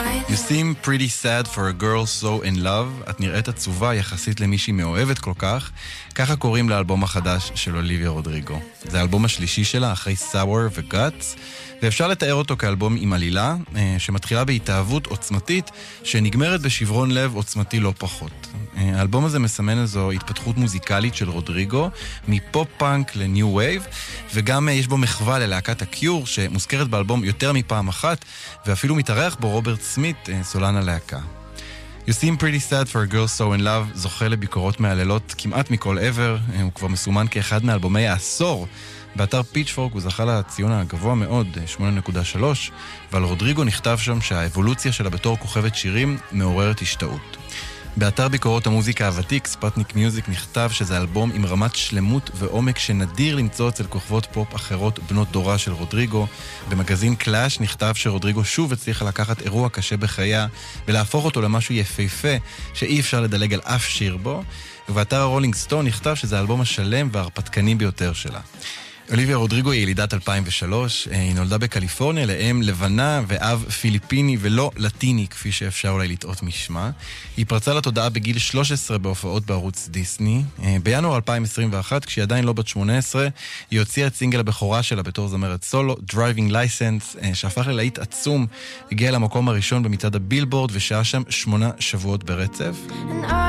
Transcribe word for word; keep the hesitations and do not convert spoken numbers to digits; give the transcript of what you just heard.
You seem pretty sad for a girl so in love. את נראית עצובה יחסית למישהי מאוהבת כל כך. ככה קוראים לאלבום החדש של אוליביה רודריגו. זה האלבום השלישי שלה אחרי Sour ו-Guts, ואפשר לתאר אותו כאלבום עם עלילה שמתחילה בהתאהבות עוצמתית שנגמרת בשברון לב עוצמתי לא פחות. האלבום הזה מסמן איזו התפתחות מוזיקלית של רודריגו מפופ-פאנק לניו וייב, וגם יש בו מחווה ללהקת הקיור שמוזכרת באלבום יותר מפעם אחת, ואפילו מתארח בו רוברט סמית, סולן הלהקה. You seem pretty sad for a girl so in love זוכה לביקורות מהללות כמעט מכל עבר. הוא כבר מסומן כאחד מאלבומי העשור. באתר פיצ'פורק הוא זכה לציון הגבוה מאוד, שמונה נקודה שלוש, ועל רודריגו נכתב שם שהאבולוציה שלה בתור כוכבת שירים מעוררת השתאות. באתר ביקורות המוזיקה הוותיק, ספטניק מיוזיק, נכתב שזה אלבום עם רמת שלמות ועומק שנדיר למצוא אצל כוכבות פופ אחרות בנות דורה של רודריגו. במגזין קלאש נכתב שרודריגו שוב הצליחה לקחת אירוע קשה בחייה ולהפוך אותו למשהו יפהפה שאי אפשר לדלג על אף שיר בו. ובאתר הרולינג סטון נכתב שזה האלבום השלם וההרפתקני ביותר שלה. אוליביה רודריגו היא ילידת אלפיים ושלוש, היא נולדה בקליפורניה לאם לבנה ואב פיליפיני ולא לטיני, כפי שאפשר אולי לטעות משמה. היא פרצה לתודעה בגיל שלוש עשרה בהופעות בערוץ דיסני. בינואר אלפיים עשרים ואחת, כשהיא עדיין לא בת שמונה עשרה, היא הוציאה את סינגל הבכורה שלה בתור זמרת סולו, Driving License, שהפך ללהיט עצום, הגיע למקום הראשון במצעד הבילבורד ושעה שם שמונה שבועות ברצף.